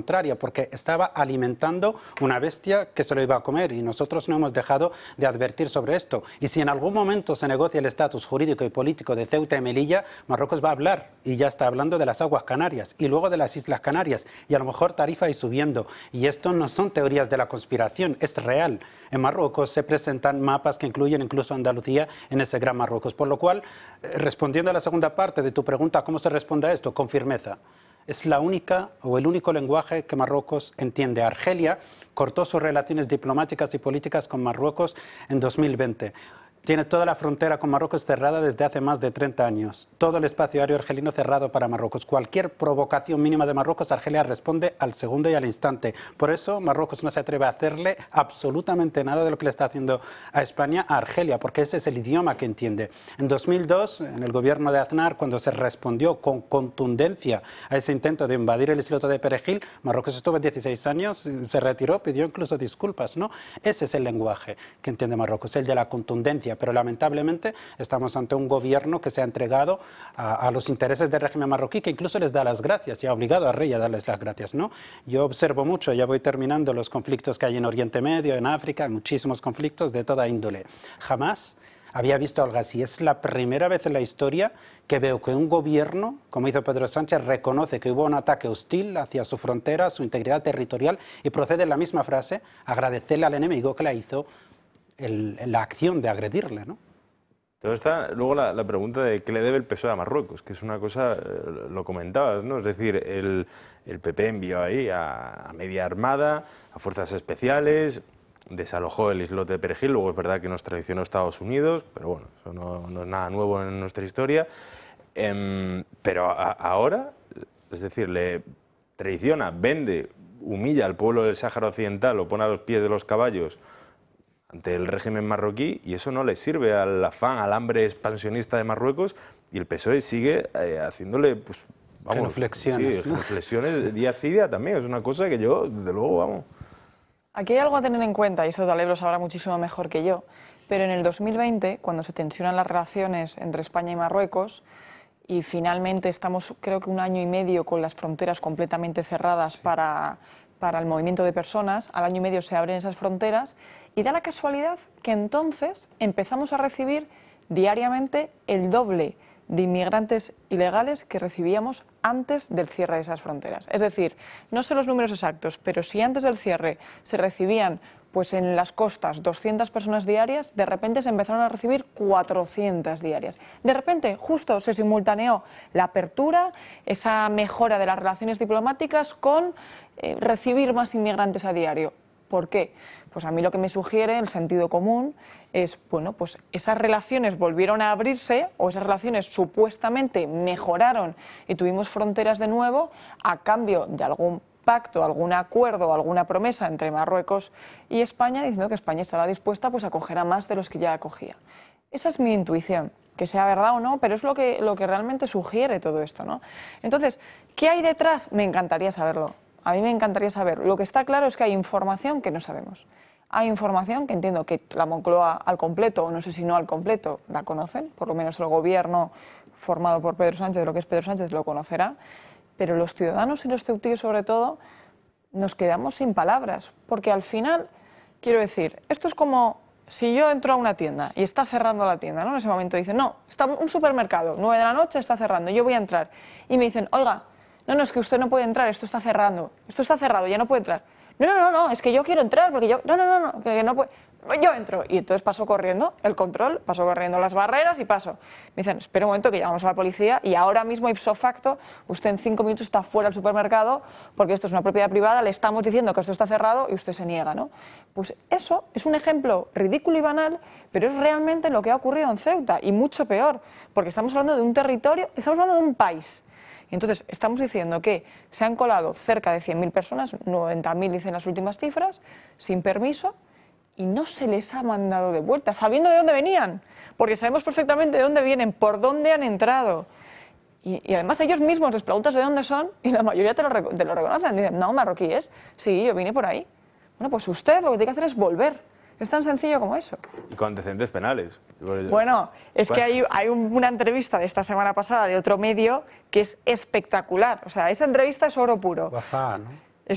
contraria, porque estaba alimentando una bestia que se lo iba a comer y nosotros no hemos dejado de advertir sobre esto. Y si en algún momento se negocia el estatus jurídico y político de Ceuta y Melilla, Marruecos va a hablar y ya está hablando de las aguas canarias y luego de las Islas Canarias y a lo mejor Tarifa y subiendo. Y esto no son teorías de la conspiración, es real. En Marruecos se presentan mapas que incluyen incluso Andalucía en ese gran Marruecos. Por lo cual, respondiendo a la segunda parte de tu pregunta, ¿cómo se responde a esto? Con firmeza. Es la única o el único lenguaje que Marruecos entiende. Argelia cortó sus relaciones diplomáticas y políticas con Marruecos en 2020. Tiene toda la frontera con Marruecos cerrada desde hace más de 30 años. Todo el espacio aéreo argelino cerrado para Marruecos. Cualquier provocación mínima de Marruecos, Argelia responde al segundo y al instante. Por eso Marruecos no se atreve a hacerle absolutamente nada de lo que le está haciendo a España a Argelia, porque ese es el idioma que entiende. En 2002, en el gobierno de Aznar, cuando se respondió con contundencia a ese intento de invadir el islote de Perejil, Marruecos estuvo 16 años, se retiró, pidió incluso disculpas, ¿no? Ese es el lenguaje que entiende Marruecos, el de la contundencia. Pero lamentablemente estamos ante un gobierno que se ha entregado a los intereses del régimen marroquí, que incluso les da las gracias y ha obligado al rey a darles las gracias, ¿no? Yo observo mucho, ya voy terminando, los conflictos que hay en Oriente Medio, en África, hay muchísimos conflictos de toda índole. Jamás había visto algo así. Es la primera vez en la historia que veo que un gobierno, como hizo Pedro Sánchez, reconoce que hubo un ataque hostil hacia su frontera, su integridad territorial y procede en la misma frase a agradecerle al enemigo que la hizo la acción de agredirle, ¿no? Todo está luego la pregunta de qué le debe el PSOE a Marruecos, que es una cosa, lo comentabas, ¿no? Es decir, el PP envió ahí a media armada, a fuerzas especiales, desalojó el islote de Perejil, luego es verdad que nos traicionó Estados Unidos, pero bueno, eso no es nada nuevo en nuestra historia. Pero ahora, es decir, le traiciona, vende, humilla al pueblo del Sáhara Occidental, lo pone a los pies de los caballos ante el régimen marroquí, y eso no le sirve al afán, al hambre expansionista de Marruecos, y el PSOE sigue haciéndole, pues, vamos, genuflexiones, sí, genuflexiones día sí día también. Es una cosa que yo, desde luego, vamos. Aquí hay algo a tener en cuenta, y esto Taleb lo sabrá muchísimo mejor que yo, pero en el 2020, cuando se tensionan las relaciones entre España y Marruecos, y finalmente estamos, creo que 1 año y medio con las fronteras completamente cerradas para el movimiento de personas, al año y medio se abren esas fronteras, y da la casualidad que entonces empezamos a recibir diariamente el doble de inmigrantes ilegales que recibíamos antes del cierre de esas fronteras. Es decir, no sé los números exactos, pero si antes del cierre se recibían pues en las costas 200 personas diarias, de repente se empezaron a recibir 400 diarias. De repente, justo se simultaneó la apertura, esa mejora de las relaciones diplomáticas con recibir más inmigrantes a diario. ¿Por qué? Pues a mí lo que me sugiere el sentido común es, bueno, pues esas relaciones volvieron a abrirse o esas relaciones supuestamente mejoraron y tuvimos fronteras de nuevo a cambio de algún pacto, algún acuerdo, alguna promesa entre Marruecos y España diciendo que España estaba dispuesta pues, a acoger a más de los que ya acogía. Esa es mi intuición, que sea verdad o no, pero es lo que realmente sugiere todo esto, ¿no? Entonces, ¿qué hay detrás? Me encantaría saberlo. A mí me encantaría saber. Lo que está claro es que hay información que no sabemos. Hay información que entiendo que la Moncloa al completo, o no sé si no al completo, la conocen, por lo menos el gobierno formado por Pedro Sánchez, lo que es Pedro Sánchez, lo conocerá, pero los ciudadanos y los ceutíes sobre todo nos quedamos sin palabras, porque al final, quiero decir, esto es como si yo entro a una tienda y está cerrando la tienda, ¿no? En ese momento dicen, no, está un supermercado, 9 de la noche está cerrando, yo voy a entrar, y me dicen, oiga, no, es que usted no puede entrar, esto está cerrando, esto está cerrado, ya no puede entrar. No, es que yo quiero entrar, porque yo, no, que no puede, yo entro. Y entonces paso corriendo el control, paso corriendo las barreras y paso. Me dicen, espera un momento que llamamos a la policía y ahora mismo, ipso facto, usted en 5 minutos está fuera del supermercado porque esto es una propiedad privada, le estamos diciendo que esto está cerrado y usted se niega, ¿no? Pues eso es un ejemplo ridículo y banal, pero es realmente lo que ha ocurrido en Ceuta y mucho peor, porque estamos hablando de un territorio, estamos hablando de un país. Entonces, estamos diciendo que se han colado cerca de 100.000 personas, 90.000 dicen las últimas cifras, sin permiso, y no se les ha mandado de vuelta, sabiendo de dónde venían, porque sabemos perfectamente de dónde vienen, por dónde han entrado. Y además ellos mismos les preguntas de dónde son y la mayoría te lo reconocen. Dicen, no, marroquíes, sí, yo vine por ahí. Bueno, pues usted lo que tiene que hacer es volver. Es tan sencillo como eso. Y con antecedentes penales. Bueno, es que hay una entrevista de esta semana pasada de otro medio que es espectacular. O sea, esa entrevista es oro puro. Wafá, ¿no?